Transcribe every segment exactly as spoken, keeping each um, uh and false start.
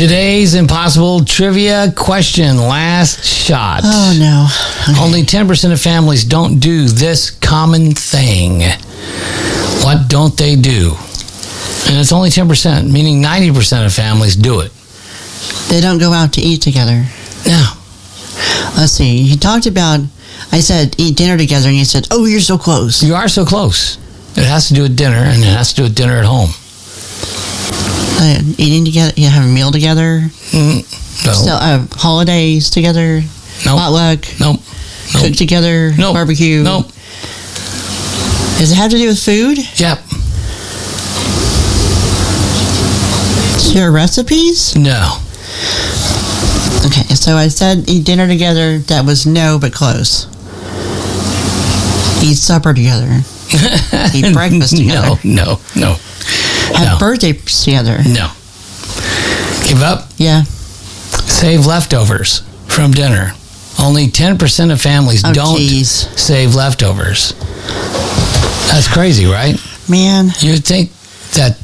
Today's impossible trivia question. Last shot. Oh, no. Okay. Only ten percent of families don't do this common thing. What don't they do? And it's only ten percent, meaning ninety percent of families do it. They don't go out to eat together. No. Let's see. He talked about, I said, eat dinner together, and he said, oh, you're so close. You are so close. It has to do with dinner, and it has to do with dinner at home. Uh, eating together, you have a meal together. Mm, no. Still, uh, holidays together. Nope. Potluck. Nope. Nope. Cook together. Nope. Barbecue. Nope. Does it have to do with food? Yep. Share recipes? No. Okay, so I said eat dinner together. That was no, but close. Eat supper together. Eat breakfast together. No, no, no. Have no. birthdays together. No. Give up? Yeah. Save leftovers from dinner. Only ten percent of families Oh, don't geez. save leftovers. That's crazy, right? Man. You would think that...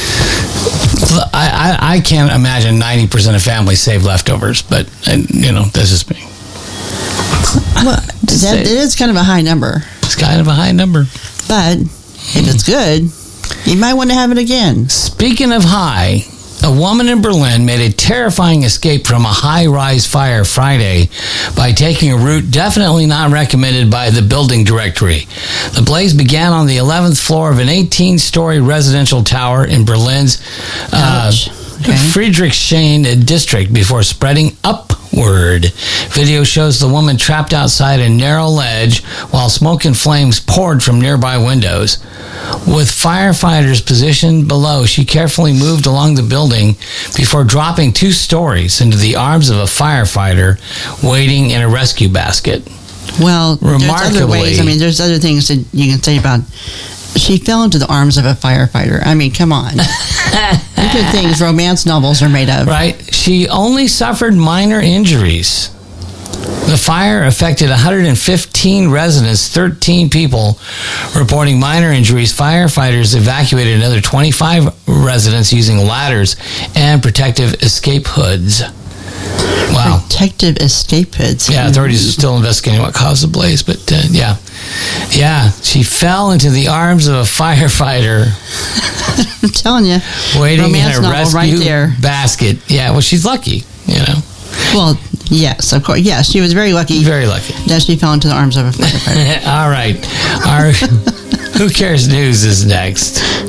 I, I, I can't imagine ninety percent of families save leftovers, but, and, you know, that's just me. Well, that, it is kind of a high number. It's kind of a high number. But if it's good, you might want to have it again. Speaking of high, a woman in Berlin made a terrifying escape from a high-rise fire Friday by taking a route definitely not recommended by the building directory. The blaze began on the eleventh floor of an eighteen-story residential tower in Berlin's uh, Okay. Friedrichshain district before spreading upward. Video shows the woman trapped outside a narrow ledge while smoke and flames poured from nearby windows. With firefighters positioned below, she carefully moved along the building before dropping two stories into the arms of a firefighter waiting in a rescue basket. Well, there's other Remarkably- ways. I mean, there's other things that you can say about. She fell into the arms of a firefighter. I mean, come on. Look at things romance novels are made of. Right? She only suffered minor injuries. The fire affected one hundred fifteen residents, thirteen people reporting minor injuries. Firefighters evacuated another twenty-five residents using ladders and protective escape hoods. Wow. Protective escape hoods. Yeah, authorities are still investigating what caused the blaze, but uh, yeah. Yeah, she fell into the arms of a firefighter I'm telling you. waiting romance in a novel rescue right there. basket. Yeah, well, she's lucky, you know. Well, yes, of course. Yes, she was very lucky Very lucky. that she fell into the arms of a firefighter. All right. Our Who Cares News is next.